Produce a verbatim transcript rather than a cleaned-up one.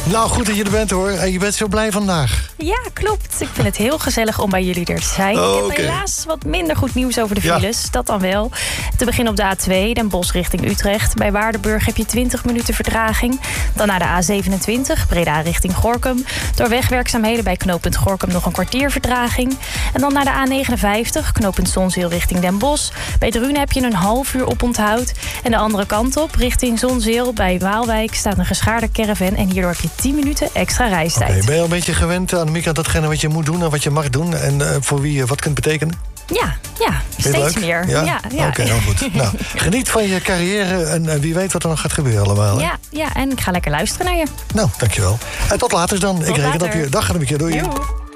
Nou, goed dat je er bent, hoor. En je bent zo blij vandaag. Ja, klopt. Ik vind het heel gezellig om bij jullie er te zijn. Oh, ik heb okay. helaas wat minder goed nieuws over de files. Ja. Dat dan wel. Te beginnen op de A twee, Den Bosch richting Utrecht. Bij Waardenburg heb je twintig minuten vertraging. Dan naar de A zevenentwintig, Breda richting Gorinchem. Door wegwerkzaamheden bij knooppunt Gorinchem nog een kwartier vertraging. En dan naar de A negenenvijftig, knooppunt Zonzeel richting Den Bosch. Bij Drunen heb je een half uur oponthoud. En de andere kant op, richting Zonzeel. Bij Waalwijk staat een geschaarde caravan. En hierdoor heb je tien minuten extra reistijd. Okay, ben je al een beetje gewend, Annemiek, aan datgene wat je moet doen en wat je mag doen? En uh, voor wie je wat kunt betekenen? Ja, ja, steeds leuk? meer. Ja? Ja, ja. Oké, okay, goed. Nou, geniet van je carrière en uh, wie weet wat er nog gaat gebeuren allemaal. Hè? Ja, ja, en ik ga lekker luisteren naar je. Nou, dankjewel. En tot later dan. Tot ik reken later. op je. Dag, Annemiek. Doei. Joe.